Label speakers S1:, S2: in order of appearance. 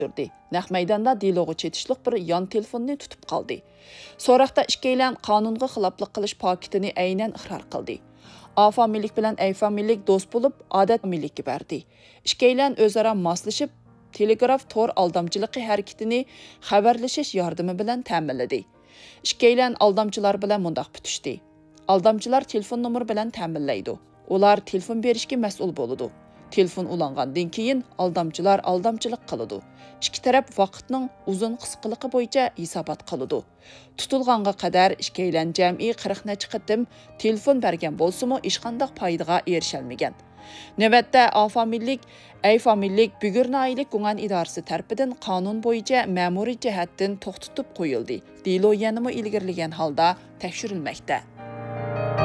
S1: Naq maydonda deloga chetishliq bir yon telefonni tutib qoldi. So'roqda ikkilan qonunga xiloflik qilish paketini aynan iqror qildi. A familiyalik bilan A familiyalik do'st bo'lib, odat familiylikka berdi. Ikkilan o'zaro moslashib, telegraf tor aldamchiligi harakatini xabarlashish yordami bilan ta'minladi. Ikkilan aldamchilar bilan mundaq bitishdi. Aldamchilar telefon nomeri bilan ta'minlaydi. Ular telefon berishga mas'ul bo'ladi. Telefon ulangandan keyin aldamchilar aldamchilik qiladi. İki taraf vaqtning uzun qisqaligi bo'yicha hisobot qiladi. Tutilganga qadar ikkilan jami 40 necha qitim telefon bergan bo'lsa-mu, hech qanday foydaga erishalmagan. Navbatda A familiyalik, A familiyalik Bugurnoylik guman idorasi tarafidan qonun bo'yicha ma'muriy jihatdan to'xtatib qo'yildi. Delo yanama ilgirlagan holda tekshirilmoqda.